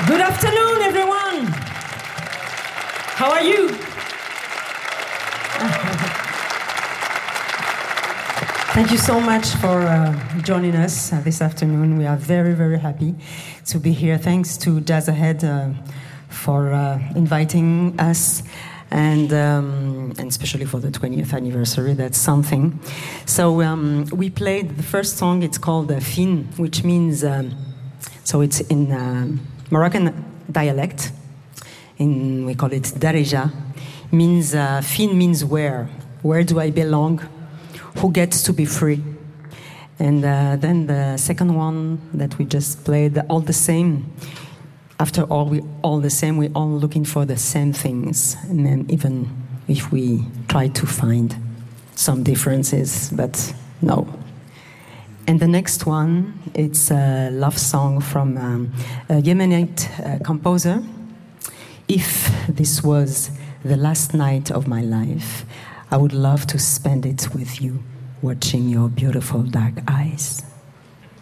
Good afternoon, everyone. How are you? Thank you so much for joining us this afternoon. We are very, very happy to be here. Thanks to Jazz Ahead for inviting us, and especially for the 20th anniversary. That's something. So we played the first song. It's called Fin, which means, so it's in Moroccan dialect. We call it Darija. Means Fin means where. Where do I belong? Who gets to be free? And then the second one that we just played, All the Same. After all, we all the same. We're all looking for the same things, and then even if we try to find some differences, but no. And the next one, it's a love song from a Yemenite composer. If this was the last night of my life, I would love to spend it with you, watching your beautiful dark eyes.